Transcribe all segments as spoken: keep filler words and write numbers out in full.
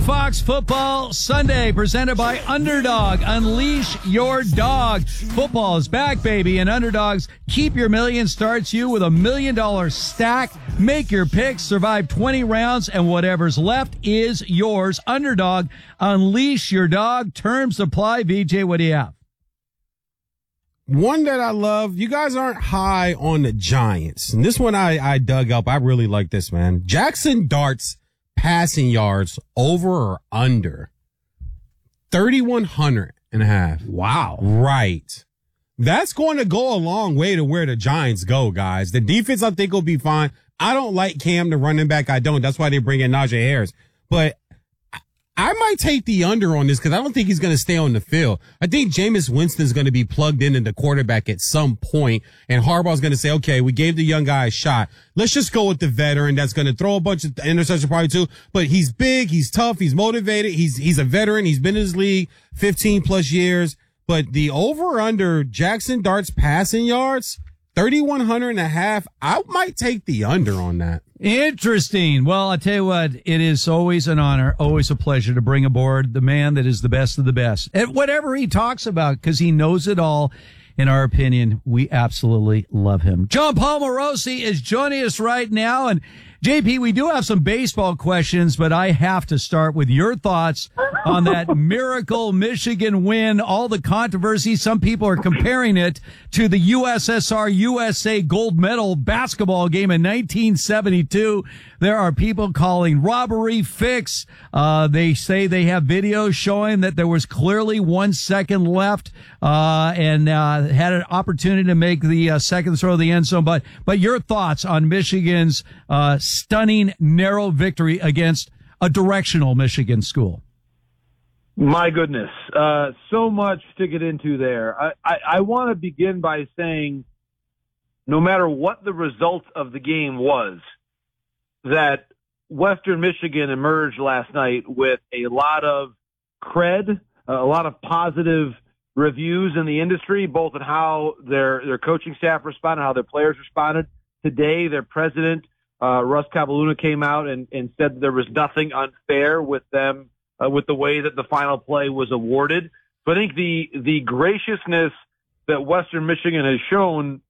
Fox Football Sunday, presented by Underdog. Unleash your dog. Football is back, baby, and Underdogs Keep Your Million starts you with a million dollar stack. Make your picks, survive twenty rounds, and whatever's left is yours. Underdog, unleash your dog. Terms apply. V J, what do you have? One that I love, you guys aren't high on the Giants. And this one I, I dug up. I really like this, man. Jackson Dart's passing yards over or under thirty-one hundred and a half. Wow. Right. That's going to go a long way to where the Giants go, guys. The defense, I think, will be fine. I don't like Cam, the running back. I don't. That's why they bring in Najee Harris. But I might take the under on this because I don't think he's going to stay on the field. I think Jameis Winston's going to be plugged in in the quarterback at some point, and Harbaugh's going to say, okay, we gave the young guy a shot. Let's just go with the veteran that's going to throw a bunch of interceptions probably too. But he's big, he's tough, he's motivated, he's he's a veteran, he's been in his league fifteen plus years. But the over-under Jackson Dart's passing yards, thirty-one hundred and a half, I might take the under on that. Interesting. Well, I tell you what, it is always an honor, always a pleasure to bring aboard the man that is the best of the best at whatever he talks about, because he knows it all. In our opinion, we absolutely love him. John Paul Morosi is joining us right now. And J P, we do have some baseball questions, but I have to start with your thoughts on that miracle Michigan win, all the controversy. Some people are comparing it to the U S S R U S A gold medal basketball game in nineteen seventy-two. There are people calling robbery fix. Uh, they say they have videos showing that there was clearly one second left, uh, and, uh, had an opportunity to make the uh, second throw of the end zone. But, but your thoughts on Michigan's, uh, stunning narrow victory against a directional Michigan school? My goodness. Uh, so much to get into there. I, I, I want to begin by saying no matter what the result of the game was, that Western Michigan emerged last night with a lot of cred, a lot of positive reviews in the industry, both in how their, their coaching staff responded, how their players responded. Today, their president, uh, Russ Cavaluna, came out and, and said there was nothing unfair with them, uh, with the way that the final play was awarded. So I think the, the graciousness that Western Michigan has shown,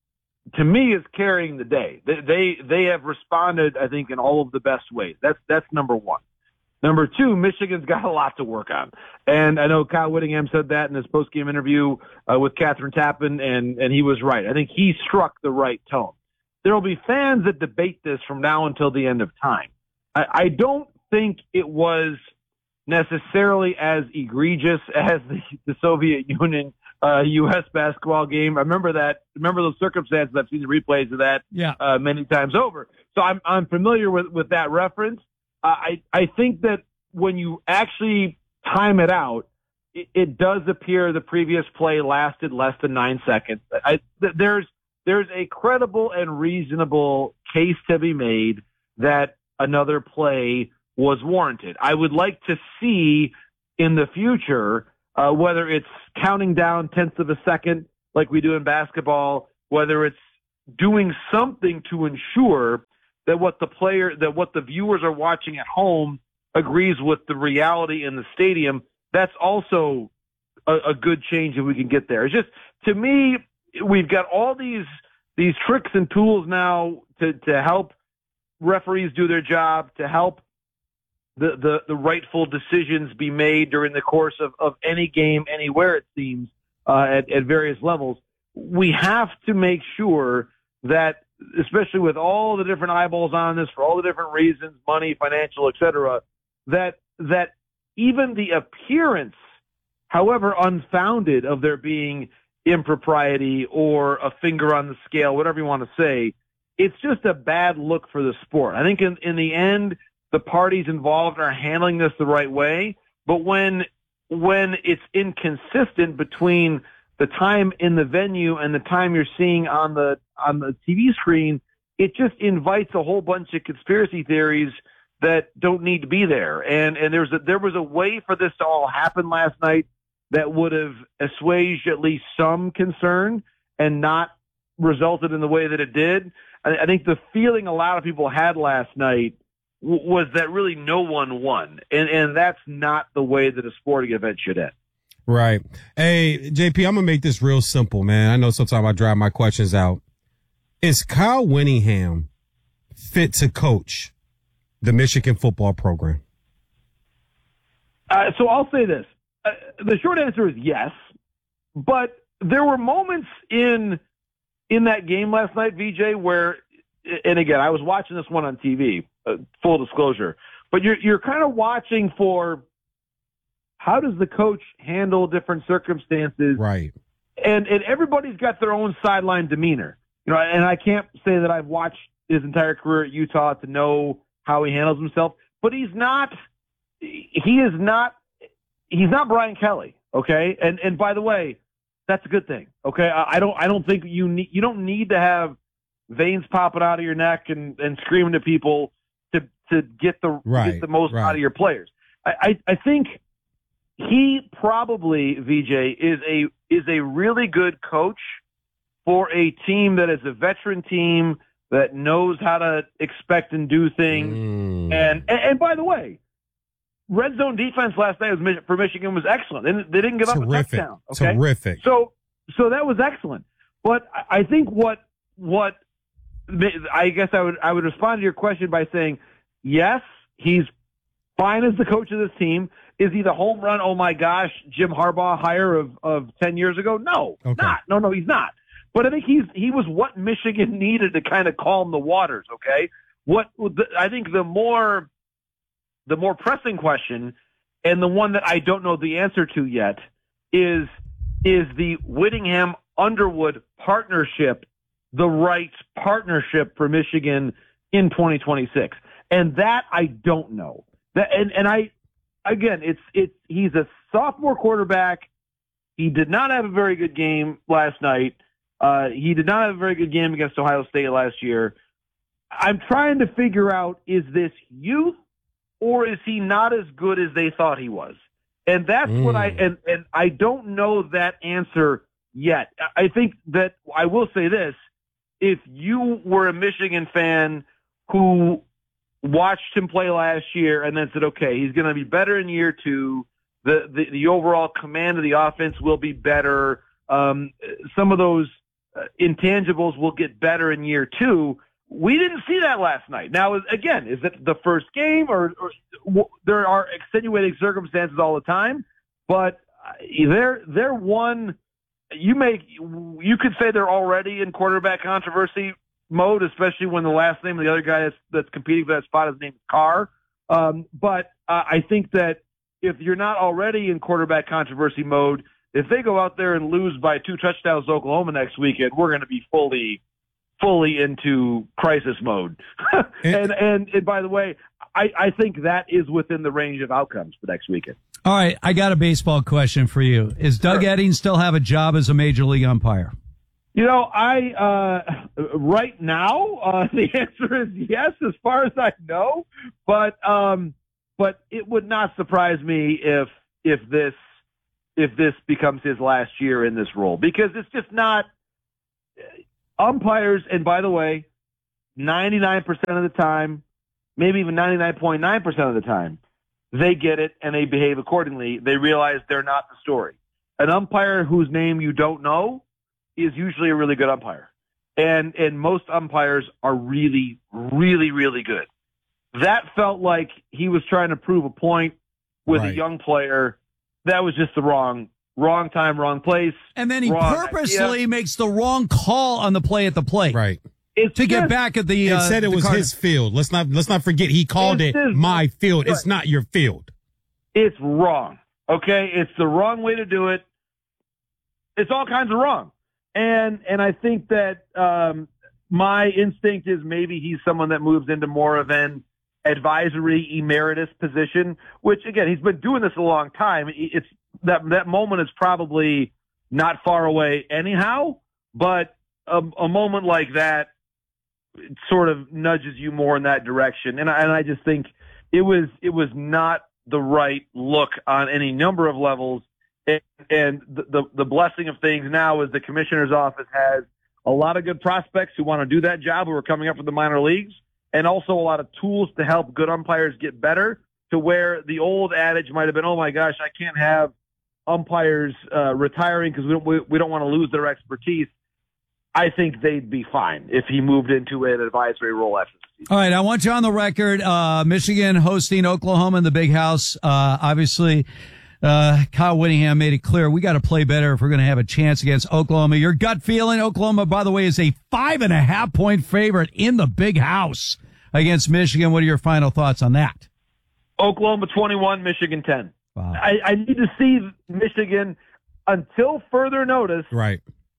to me, is carrying the day. They, they, they have responded, I think, in all of the best ways. That's, that's number one. Number two, Michigan's got a lot to work on. And I know Kyle Whittingham said that in his post-game interview uh, with Catherine Tappan, and, and he was right. I think he struck the right tone. There will be fans that debate this from now until the end of time. I, I don't think it was necessarily as egregious as the, the Soviet Union uh, U S basketball game. I remember that. Remember those circumstances. I've seen the replays of that yeah. uh, many times over. So I'm I'm familiar with, with that reference. Uh, I I think that when you actually time it out, it, it does appear the previous play lasted less than nine seconds. I, th- there's there's a credible and reasonable case to be made that another play was warranted. I would like to see in the future uh, whether it's counting down tenths of a second like we do in basketball, whether it's doing something to ensure that what the player, that what the viewers are watching at home agrees with the reality in the stadium. That's also a, a good change if we can get there. It's just, to me, we've got all these these tricks and tools now to, to help referees do their job, to help the, the, the rightful decisions be made during the course of, of any game, anywhere, it seems, uh, at, at various levels. We have to make sure that, especially with all the different eyeballs on this for all the different reasons, money, financial, et cetera, that, that even the appearance, however unfounded, of there being impropriety or a finger on the scale, whatever you want to say, it's just a bad look for the sport. I think in, in the end, the parties involved are handling this the right way, but when, when it's inconsistent between the time in the venue and the time you're seeing on the, on the T V screen, it just invites a whole bunch of conspiracy theories that don't need to be there. And, and there's a, there was a way for this to all happen last night that would have assuaged at least some concern and not resulted in the way that it did. I, I think the feeling a lot of people had last night w- was that really no one won. And, and that's not the way that a sporting event should end. Right. Hey, J P, I'm going to make this real simple, man. I know sometimes I drive my questions out. Is Kyle Whittingham fit to coach the Michigan football program? Uh, so I'll say this. Uh, the short answer is yes, but there were moments in in that game last night, V J, where, and again, I was watching this one on T V, uh, full disclosure, but you're you're kind of watching for how does the coach handle different circumstances, right? And and everybody's got their own sideline demeanor, you know. And I can't say that I've watched his entire career at Utah to know how he handles himself, but he's not. He is not. He's not Brian Kelly, okay? And and by the way, that's a good thing, okay? I, I don't I don't think you need you don't need to have veins popping out of your neck and, and screaming at people to to get the right, get the most right. out of your players. I, I I think he probably, V J, is a is a really good coach for a team that is a veteran team that knows how to expect and do things. Mm. And, and and by the way, red zone defense last night was, for Michigan was excellent. They, they didn't give up Terrific. a touchdown. Okay? Terrific. So, so that was excellent. But I think what, what, I guess I would, I would respond to your question by saying, yes, he's fine as the coach of this team. Is he the home run, oh my gosh, Jim Harbaugh hire of, of ten years ago? No, okay. not. No, no, he's not. But I think he's, he was what Michigan needed to kind of calm the waters. Okay. What, I think the more, The more pressing question, and the one that I don't know the answer to yet, is is the Whittingham-Underwood partnership the right partnership for Michigan in twenty twenty-six? And that I don't know. That and, and I again, it's it's he's a sophomore quarterback. He did not have a very good game last night. Uh, he did not have a very good game against Ohio State last year. I'm trying to figure out, is this youth? Or is he not as good as they thought he was? And that's mm. what I, and, and I don't know that answer yet. I think that I will say this. If you were a Michigan fan who watched him play last year and then said, okay, he's going to be better in year two. The, the, the overall command of the offense will be better. Um, some of those uh, intangibles will get better in year two. We didn't see that last night. Now, again, is it the first game, or, or w- there are extenuating circumstances all the time? But they're they're one. You make you could say they're already in quarterback controversy mode, especially when the last name of the other guy that's, that's competing for that spot is named Carr. Um, but uh, I think that if you're not already in quarterback controversy mode, if they go out there and lose by two touchdowns to Oklahoma next weekend, we're going to be fully. fully into crisis mode. and, and, and by the way, I, I think that is within the range of outcomes for next weekend. All right. I got a baseball question for you. Is Doug sure. Edding still have a job as a major league umpire? You know, I, uh, right now, uh, the answer is yes, as far as I know, but, um, but it would not surprise me if, if this, if this becomes his last year in this role, because it's just not, umpires, and by the way, ninety-nine percent of the time, maybe even ninety-nine point nine percent of the time, they get it and they behave accordingly. They realize they're not the story. An umpire whose name you don't know is usually a really good umpire. And and most umpires are really, really, really good. That felt like he was trying to prove a point with right. a young player. That was just the wrong Wrong time, wrong place. And then he purposely idea. makes the wrong call on the play at the plate. Right. It's to just, get back at the. It uh, said it was Card- his field. Let's not let's not forget he called it his, my field. right. It's not your field. It's wrong. Okay, it's the wrong way to do it. It's all kinds of wrong. And and I think that um, my instinct is maybe he's someone that moves into more of an advisory emeritus position, which again, he's been doing this a long time. It's that that moment is probably not far away anyhow, but a, a moment like that sort of nudges you more in that direction. And I, and I just think it was it was not the right look on any number of levels. And, and the, the the blessing of things now is the commissioner's office has a lot of good prospects who want to do that job who are coming up from the minor leagues. and also a lot of tools to help good umpires get better, to where the old adage might have been, oh my gosh, I can't have umpires uh, retiring because we don't, we, we don't want to lose their expertise. I think they'd be fine if he moved into an advisory role after the season. All right, I want you on the record. Uh, Michigan hosting Oklahoma in the Big House. Uh, obviously, uh, Kyle Whittingham made it clear we got to play better if we're going to have a chance against Oklahoma. Your gut feeling, Oklahoma, by the way, is a five and a half point favorite in the Big House against Michigan. What are your final thoughts on that? Oklahoma twenty-one, Michigan ten. Wow. I, I need to see Michigan until further notice. Right.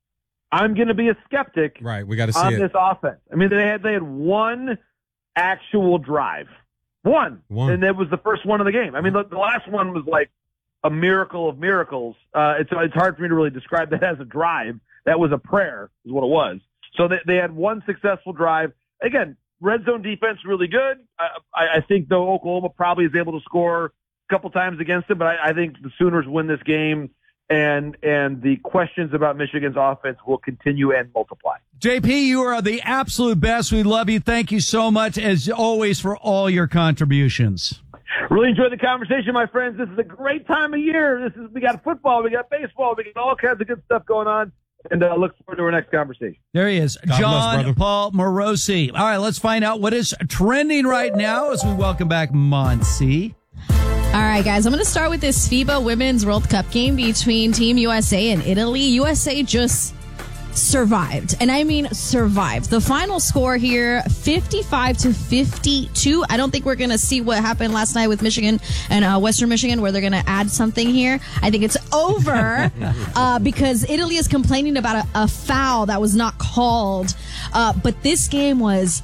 I'm going to be a skeptic. Right. We got to see on it. this offense. I mean, they had they had one actual drive, one, One. and it was the first one of the game. I mean, the, the last one was like a miracle of miracles. Uh, it's it's hard for me to really describe that as a drive. That was a prayer, is what it was. So they they had one successful drive. Again, red zone defense really good. I, I, I think though Oklahoma probably is able to score a couple times against it, but I, I think the Sooners win this game. And and the questions about Michigan's offense will continue and multiply. J P, you are the absolute best. We love you. Thank you so much, as always, for all your contributions. Really enjoyed the conversation, my friends. This is a great time of year. This is we got football, we got baseball, we got all kinds of good stuff going on. And uh, look forward to our next conversation. There he is, God John bless, Paul Morosi. All right, let's find out what is trending right now as we welcome back Monty. All right, guys, I'm going to start with this FIBA Women's World Cup game between Team U S A and Italy. U S A just survived, and I mean survived. The final score here, fifty-five to fifty-two. I don't think we're going to see what happened last night with Michigan and uh, Western Michigan, where they're going to add something here. I think it's over uh, because Italy is complaining about a, a foul that was not called. Uh, but this game was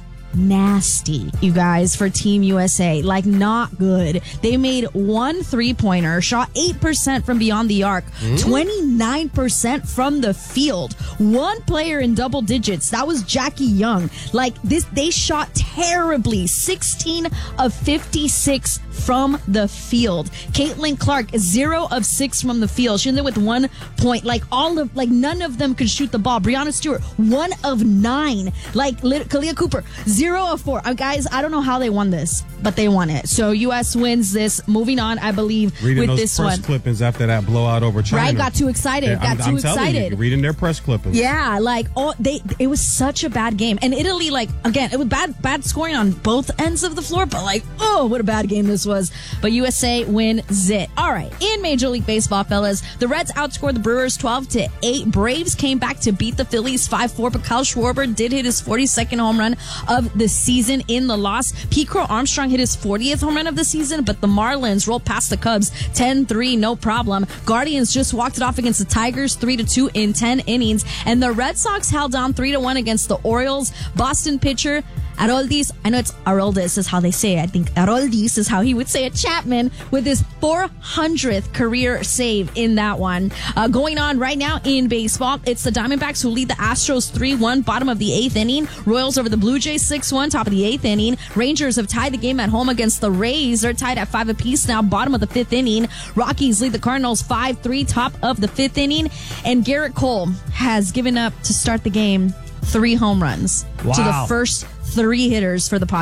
nasty, you guys, for Team U S A. Like, not good. They made one three-pointer, shot eight percent from beyond the arc, mm. twenty-nine percent from the field. One player in double digits. That was Jackie Young. Like, this, they shot terribly. sixteen of fifty-six from the field. Caitlin Clark, zero of six from the field. She ended with one point. Like, all of, like, none of them could shoot the ball. Brianna Stewart, one of nine. Like, Kalia Cooper, zero of four. Uh, guys, I don't know how they won this, but they won it. So U S wins this. Moving on, I believe, reading with those this press one. clippings after that blowout over China. Right, got too excited. Yeah, got I'm, too I'm excited. Telling you, reading their press clippings. Yeah, like, oh, they. It was such a bad game, and Italy, like, again, it was bad, bad scoring on both ends of the floor. But like, oh, what a bad game this was. But U S A wins it. All right, in Major League Baseball, fellas, the Reds outscored the Brewers twelve to eight. Braves came back to beat the Phillies five four, but Kyle Schwarber did hit his forty-second home run of the season in the loss. Pete Crow Armstrong hit his fortieth home run of the season, but the Marlins rolled past the Cubs ten three, no problem. Guardians just walked it off against the Tigers three to two in ten innings, and the Red Sox held down three to one against the Orioles. Boston pitcher Aroldis, I know it's Aroldis is how they say it. I think Aroldis is how he would say it. Chapman with his four hundredth career save in that one. Uh, going on right now in baseball, it's the Diamondbacks who lead the Astros three one, bottom of the eighth inning. Royals over the Blue Jays six one, top of the eighth inning. Rangers have tied the game at home against the Rays. They're tied at five apiece now, bottom of the fifth inning. Rockies lead the Cardinals five three, top of the fifth inning. And Garrett Cole has given up to start the game three home runs wow. to the first three hitters for the Padres.